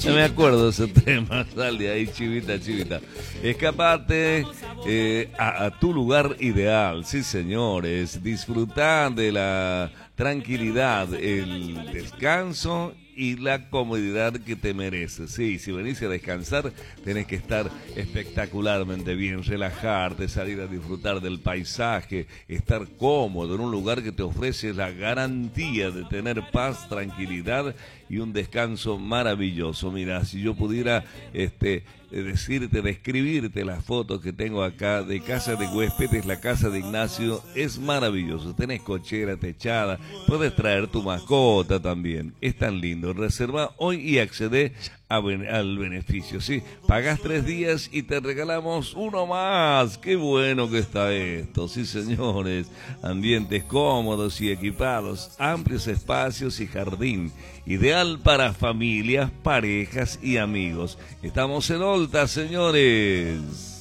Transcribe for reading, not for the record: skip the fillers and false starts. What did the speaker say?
No me acuerdo de ese tema. Dale ahí, chivita, chivita. Escapate a tu lugar ideal. Sí, señores. Disfrutar de la tranquilidad, el descanso y la comodidad que te mereces. Sí, si venís a descansar, tenés que estar espectacularmente bien, relajarte, salir a disfrutar del paisaje, estar cómodo en un lugar que te ofrece la garantía de tener paz, tranquilidad y un descanso maravilloso. Mira, si yo pudiera decirte, describirte las fotos que tengo acá de casa de huéspedes, la casa de Ignacio es maravilloso. Tenés cochera techada, puedes traer tu mascota también. Es tan lindo. Reserva hoy y accede al beneficio, ¿sí? Pagás 3 días y te regalamos uno más. Qué bueno que está esto, sí, señores. Ambientes cómodos y equipados, amplios espacios y jardín. Ideal para familias, parejas y amigos. Estamos en Olta, señores.